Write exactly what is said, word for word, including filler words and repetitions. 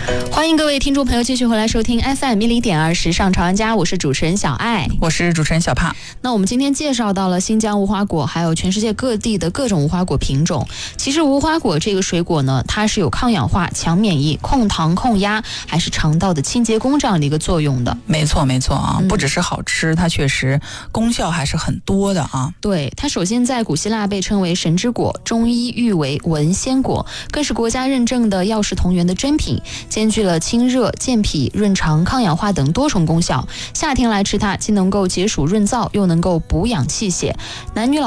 欢迎各位听众朋友继续回来收听 F M 一零点二时尚潮玩家，我是主持人小爱， 我是主持人小帕。 那我们今天介绍到了新疆无花果，还有全世界各地的各种无花果品种。其实无花果这个水果呢，它是有抗氧化、强免疫、控糖、控压，还是肠道的清洁工这样的一个作用的。 没错没错啊，不只是好吃，它确实功效还是很多的啊。 对，它首先在古希腊被称为神之果，中医誉为文仙果，更是国家认证的药食同源的珍品，兼具了清热、健脾、润肠、抗氧化等多重功效。夏天来吃它，既能够解暑润燥，又能够补养气血。男女老